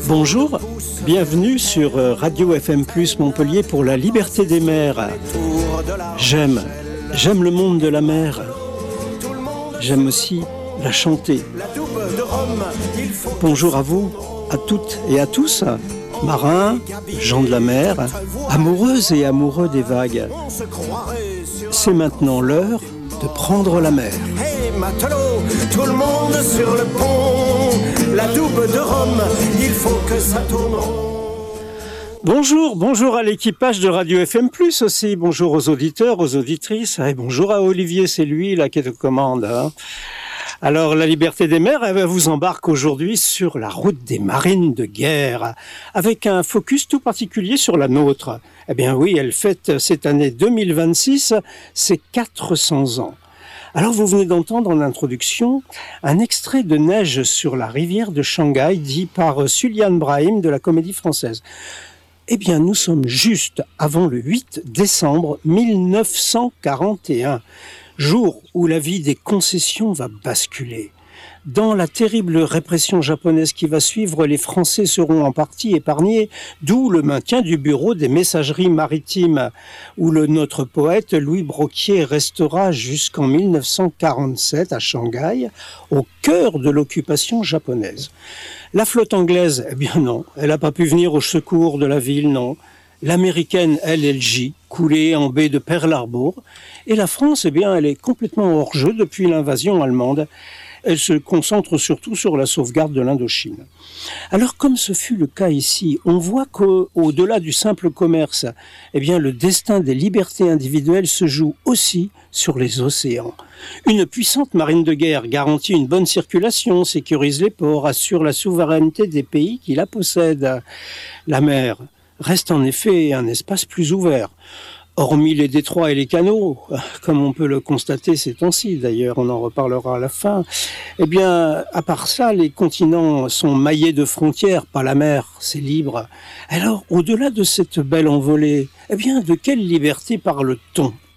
Bonjour, bienvenue sur Radio FM Plus Montpellier pour la liberté des mers. J'aime le monde de la mer. J'aime aussi la chanter. Bonjour à vous, à toutes et à tous, marins, gens de la mer, amoureuses et amoureux des vagues. C'est maintenant l'heure de prendre la mer. Hey matelot, tout le monde sur le pont, la double de Rome, il faut que ça tourne rond. Bonjour à l'équipage de Radio FM+, aussi, bonjour aux auditeurs, aux auditrices, et bonjour à Olivier, c'est lui là qui est aux commandes. Hein. Alors, la liberté des mers, elle vous embarque aujourd'hui sur la route des marines de guerre, avec un focus tout particulier sur la nôtre. Eh bien oui, elle fête cette année 2026 ses 400 ans. Alors, vous venez d'entendre en introduction un extrait de Neige sur la rivière de Shanghai, dit par Sulian Brahim de la Comédie Française. Eh bien, nous sommes juste avant le 8 décembre 1941. Jour où la vie des concessions va basculer. Dans la terrible répression japonaise qui va suivre, les Français seront en partie épargnés, d'où le maintien du bureau des messageries maritimes, où notre poète Louis Broquier restera jusqu'en 1947 à Shanghai, au cœur de l'occupation japonaise. La flotte anglaise, eh bien non, elle n'a pas pu venir au secours de la ville, non. L'américaine LLJ, coulée en baie de Pearl Harbor, et la France, eh bien, elle est complètement hors jeu depuis l'invasion allemande. Elle se concentre surtout sur la sauvegarde de l'Indochine. Alors, comme ce fut le cas ici, on voit qu'au-delà du simple commerce, eh bien, le destin des libertés individuelles se joue aussi sur les océans. Une puissante marine de guerre garantit une bonne circulation, sécurise les ports, assure la souveraineté des pays qui la possèdent. La mer reste en effet un espace plus ouvert. Hormis les détroits et les canaux, comme on peut le constater ces temps-ci, d'ailleurs, on en reparlera à la fin, eh bien, à part ça, les continents sont maillés de frontières, pas la mer, c'est libre. Alors, au-delà de cette belle envolée, eh bien, de quelle liberté parle-t-on